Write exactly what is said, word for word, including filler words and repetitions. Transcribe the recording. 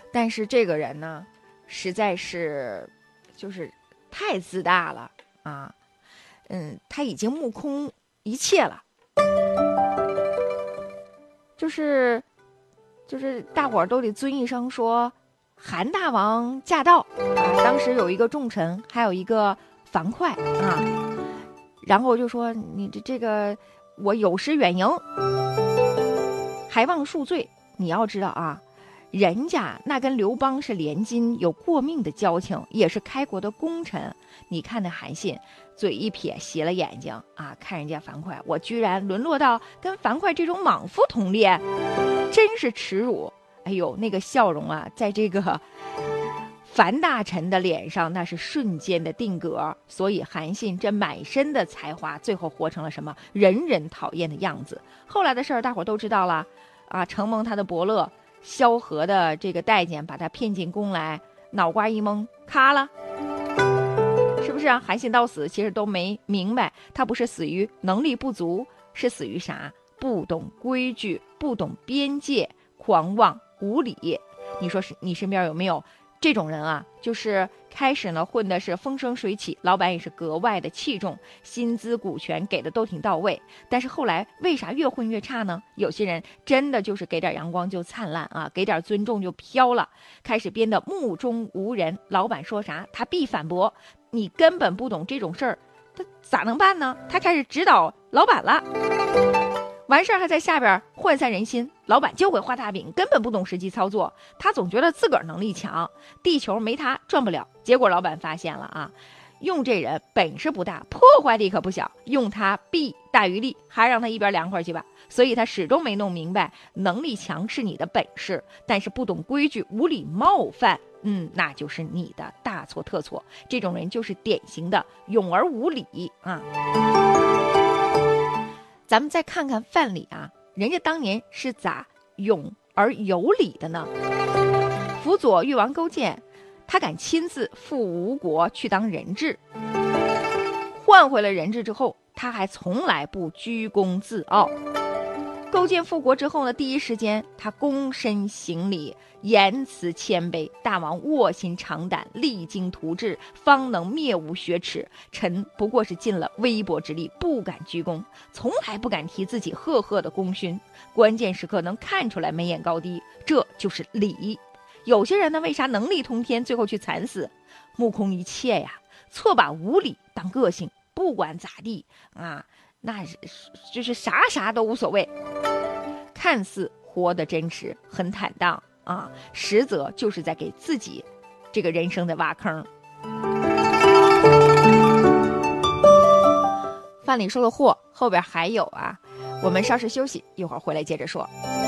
但是这个人呢，实在是就是太自大了啊，嗯，他已经目空一切了，就是就是大伙儿都得尊一声说韩大王驾到啊！当时有一个重臣，还有一个樊哙啊，然后就说你这这个我有失远迎，还望恕罪。你要知道啊，人家那跟刘邦是连襟，有过命的交情，也是开国的功臣。你看那韩信，嘴一撇，斜了眼睛啊，看人家樊哙，我居然沦落到跟樊哙这种莽夫同列，真是耻辱！哎呦，那个笑容啊，在这个樊大臣的脸上，那是瞬间的定格。所以韩信这满身的才华，最后活成了什么人人讨厌的样子。后来的事儿，大伙都知道了啊，承蒙他的伯乐萧何的这个待见，把他骗进宫来，脑瓜一蒙，咔了，是不是啊？韩信到死其实都没明白，他不是死于能力不足，是死于啥？不懂规矩，不懂边界，狂妄无礼。你说是你身边有没有这种人啊？就是开始呢混的是风生水起，老板也是格外的器重，薪资股权给的都挺到位，但是后来为啥越混越差呢？有些人真的就是给点阳光就灿烂啊，给点尊重就飘了，开始变得目中无人，老板说啥他必反驳，你根本不懂这种事儿，他咋能办呢？他开始指导老板了，完事儿还在下边涣散人心，老板就会画大饼，根本不懂实际操作，他总觉得自个儿能力强，地球没他转不了。结果老板发现了啊，用这人本事不大，破坏力可不小，用他弊大于利，还让他一边凉快去吧。所以他始终没弄明白，能力强是你的本事，但是不懂规矩，无理冒犯，嗯，那就是你的大错特错。这种人就是典型的勇而无礼啊。咱们再看看范蠡啊，人家当年是咋勇而有礼的呢？辅佐越王勾践，他敢亲自赴吴国去当人质，换回了人质之后，他还从来不居功自傲。勾践复国之后呢，第一时间他躬身行礼，言辞谦卑。大王卧薪尝胆，励精图治，方能灭吴雪耻。臣不过是尽了微薄之力，不敢居功，从来不敢提自己赫赫的功勋。关键时刻能看出来眉眼高低，这就是礼。有些人呢，为啥能力通天，最后去惨死？目空一切呀，错把无礼当个性，不管咋地啊。那是就是啥啥都无所谓，看似活得真实很坦荡啊，实则就是在给自己这个人生的挖坑。范蠡说了货，后边还有啊，我们稍事休息，一会儿回来接着说。